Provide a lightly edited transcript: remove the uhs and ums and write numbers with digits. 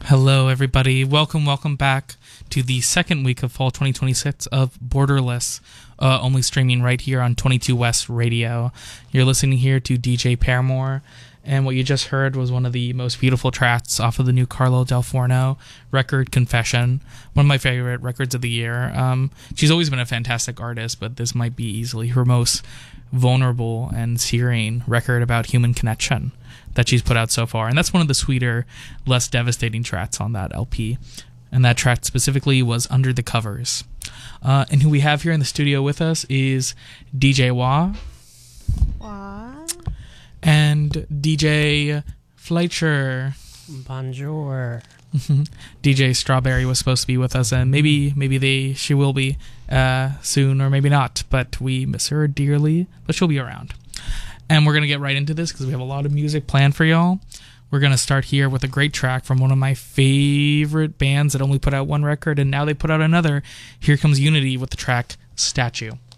Hello, everybody. Welcome back to the second week of fall 2026 of Borderless, only streaming right here on 22 West Radio. You're listening here to DJ Paramore, and what you just heard was one of the most beautiful tracks off of the new Carlo Del Forno record, Confession, one of my favorite records of the year. She's always been a fantastic artist, but this might be easily her most vulnerable and searing record about human connection that she's put out so far. And that's one of the sweeter, less devastating tracks on that LP. And that track specifically was Under the Covers. And who we have here in the studio with us is DJ Wah. What? And DJ Fleischer. Bonjour. DJ Strawberry was supposed to be with us, and maybe she will be soon, or maybe not. But we miss her dearly, but she'll be around. And we're going to get right into this because we have a lot of music planned for y'all. We're going to start here with a great track from one of my favorite bands that only put out one record, and now they put out another. Here comes Unity with the track Statue.